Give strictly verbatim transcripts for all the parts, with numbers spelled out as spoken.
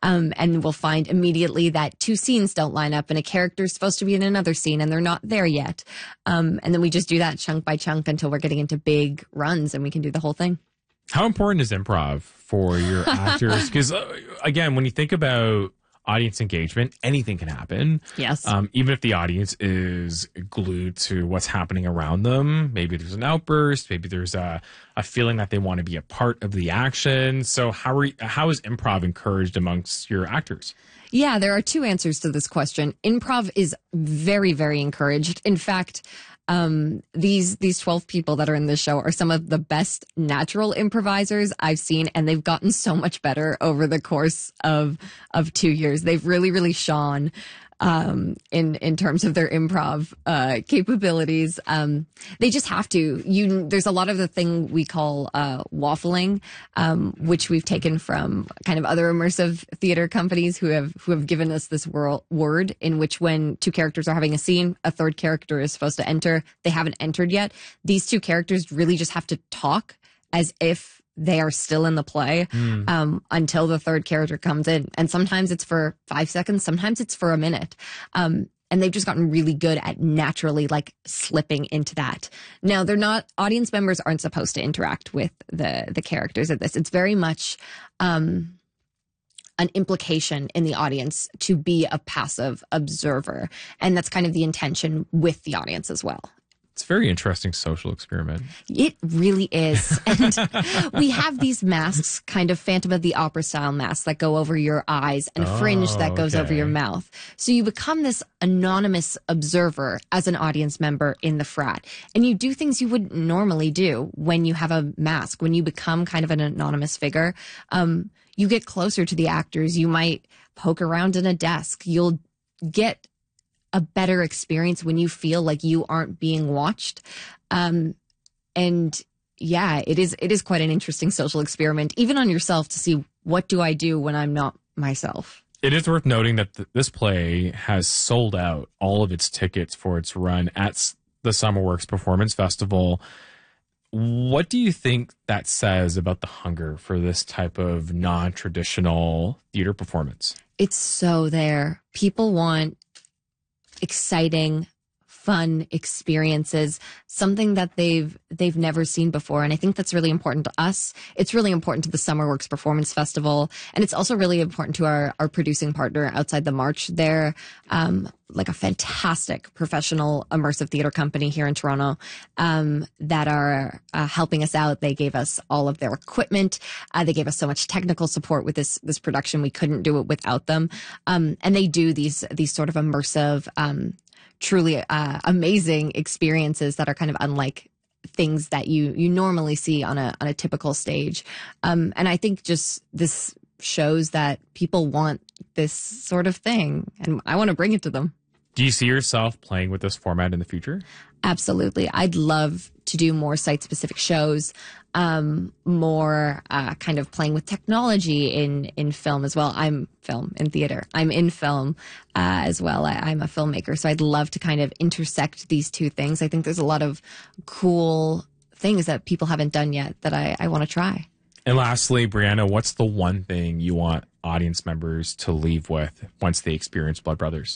Um, and we'll find immediately that two scenes don't line up and a character is supposed to be in another scene and they're not there yet. Um, and then we just do that chunk by chunk until we're getting into big runs and we can do the whole thing. How important is improv for your actors? Because, uh, again, when you think about audience engagement, anything can happen. Yes. Um, even if the audience is glued to what's happening around them, maybe there's an outburst, maybe there's a, a feeling that they want to be a part of the action. So how are you, how is improv encouraged amongst your actors? Yeah, there are two answers to this question. Improv is very, very encouraged. In fact, um, these these twelve people that are in this show are some of the best natural improvisers I've seen, and they've gotten so much better over the course of of two years. They've really, really shone um, in in terms of their improv uh, capabilities. Um, they just have to. You there's a lot of the thing we call uh, waffling, um, which we've taken from kind of other immersive theater companies who have who have given us this world, word in which when two characters are having a scene, a third character is supposed to enter. They haven't entered yet. These two characters really just have to talk as if they are still in the play mm. um, until the third character comes in. And sometimes it's for five seconds. Sometimes it's for a minute. Um, and they've just gotten really good at naturally like slipping into that. Now, they're not, audience members aren't supposed to interact with the, the characters of this. It's very much um, an implication in the audience to be a passive observer. And that's kind of the intention with the audience as well. It's a very interesting social experiment. It really is. And we have these masks, kind of Phantom of the Opera style masks that go over your eyes and oh, fringe that goes okay. over your mouth. So you become this anonymous observer as an audience member in the frat. And you do things you wouldn't normally do when you have a mask, when you become kind of an anonymous figure. Um, you get closer to the actors. You might poke around in a desk. You'll get a better experience when you feel like you aren't being watched. Um, and yeah, it is, it is quite an interesting social experiment, even on yourself, to see what do I do when I'm not myself. It is worth noting that th- this play has sold out all of its tickets for its run at s- the SummerWorks Performance Festival. What do you think that says about the hunger for this type of non-traditional theater performance? It's so there. People want exciting, fun experiences, something that they've they've never seen before. And I think that's really important to us. It's really important to the SummerWorks Performance Festival. And it's also really important to our, our producing partner Outside the March. They're um, like a fantastic professional immersive theater company here in Toronto um, that are uh, helping us out. They gave us all of their equipment. Uh, they gave us so much technical support with this this production. We couldn't do it without them. Um, and they do these these sort of immersive um truly uh, amazing experiences that are kind of unlike things that you you normally see on a on a typical stage. Um, and I think just this shows that people want this sort of thing, and I want to bring it to them. Do you see yourself playing with this format in the future? Absolutely. I'd love to do more site-specific shows, um, more uh, kind of playing with technology in, in film as well. I'm film in theater. I'm in film uh, as well. I, I'm a filmmaker, so I'd love to kind of intersect these two things. I think there's a lot of cool things that people haven't done yet that I, I want to try. And lastly, Brianna, what's the one thing you want audience members to leave with once they experience Blood Brothers?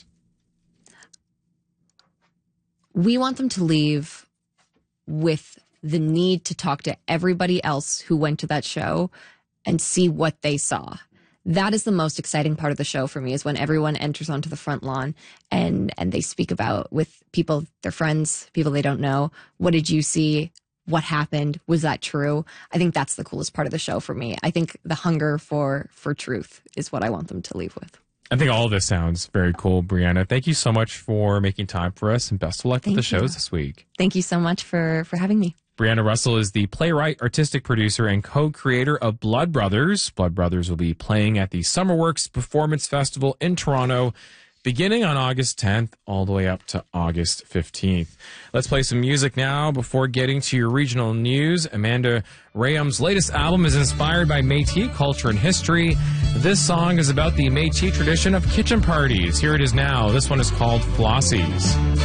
We want them to leave with the need to talk to everybody else who went to that show and see what they saw. That is the most exciting part of the show for me, is when everyone enters onto the front lawn and, and they speak about with people, their friends, people they don't know. What did you see? What happened? Was that true? I think that's the coolest part of the show for me. I think the hunger for, for truth is what I want them to leave with. I think all of this sounds very cool, Brianna. Thank you so much for making time for us, and best of luck Thank with the you. shows this week. Thank you so much for, for having me. Brianna Russell is the playwright, artistic producer, and co-creator of Blood Brothers. Blood Brothers will be playing at the SummerWorks Performance Festival in Toronto beginning on August tenth all the way up to August fifteenth. Let's play some music now before getting to your regional news. Amanda Rayum's latest album is inspired by Métis culture and history. This song is about the Métis tradition of kitchen parties. Here it is now. This one is called Flossies.